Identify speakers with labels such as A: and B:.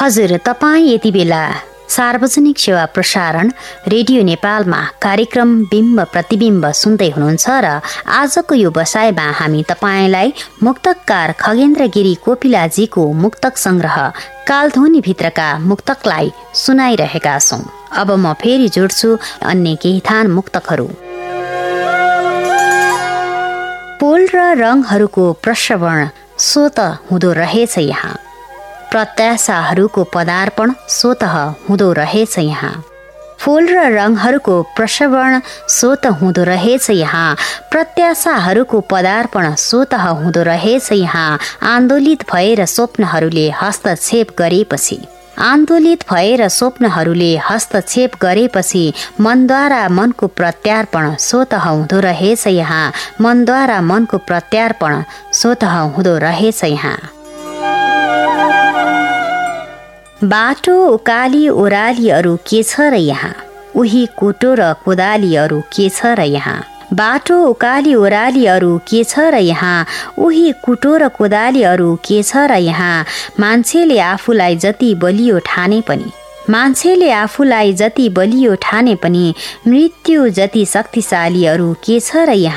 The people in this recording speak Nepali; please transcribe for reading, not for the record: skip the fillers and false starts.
A: हजुर, तपाईँ यति बेला सार्वजनिक सेवा प्रसारण रेडियो नेपालमा कार्यक्रम बिम्ब प्रतिबिम्ब सुन्दै हुनुहुन्छ र आजको यो बसाइमा हामी तपाईलाई मुक्तकार खगेन्द्र गिरी कोपिलाजीको मुक्तक संग्रह कालध्वनिभित्रका मुक्तकलाई सुनाइरहेका छौं। अब म फेरि जोड्छु अन्य केही थान मुक्तकहरू। फूल र रङहरूको प्रश्रवण स्वत हुँदो रहेछ यहाँ, प्रत्याशाहरूको पदार्पण स्वत हुँदो रहेछ यहाँ। फूल र रङहरूको प्रश्रवण स्वत हुँदो रहेछ यहाँ, प्रत्याशाहरूको पदार्पण स्वत हुँदो रहेछ यहाँ। आन्दोलित भएर स्वप्नहरूले हस्तक्षेप गरेपछि, आन्दोलित भएर स्वप्नहरूले हस्तक्षेप गरेपछि मनद्वारा मनको प्रत्यार्पण स्वत हुँदो रहेछ यहाँ, मनद्वारा मनको प्रत्यार्पण स्वत हुँदो रहेछ यहाँ। बाटो उकाली ओराली अरू के छ र यहाँ, उही कुटो र कोदाली अरू के छ र यहाँ। बाटो उकाली ओराली अरू के छ र यहाँ, उही कुटो र कोदाली अरू के छ र यहाँ। मान्छेले आफूलाई जति बलियो ठाने पनि, मान्छेले आफूलाई जति बलियो ठाने पनि मृत्यु जति शक्तिशाली अरू के छ र यहाँ।